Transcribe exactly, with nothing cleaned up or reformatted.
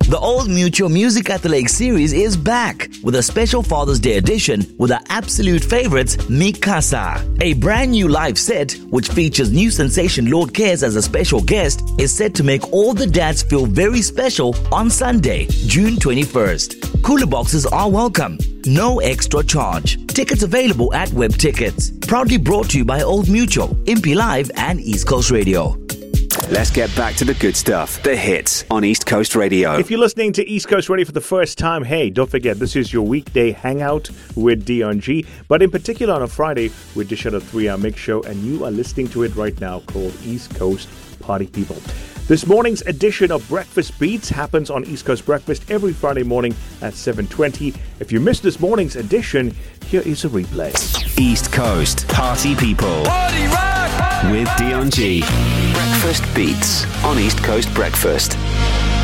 The Old Mutual Music at the Lake series is back with a special Father's Day edition with our absolute favorites, Mikasa. A brand new live set, which features new sensation Lord Cares as a special guest, is set to make all the dads feel very special on Sunday, June twenty-first. Cooler boxes are welcome. No extra charge. Tickets available at Web Tickets. Proudly brought to you by Old Mutual, Impi Live and East Coast Radio. Let's get back to the good stuff. The hits on East Coast Radio. If you're listening to East Coast Radio for the first time, hey, don't forget, this is your weekday hangout with Dion G. But in particular on a Friday, we dish out a three-hour mix show, and you are listening to it right now, called East Coast Party People. This morning's edition of Breakfast Beats happens on East Coast Breakfast every Friday morning at seven twenty. If you missed this morning's edition, here is a replay. East Coast Party People. Party rock! With Dion G. Breakfast Beats on East Coast Breakfast.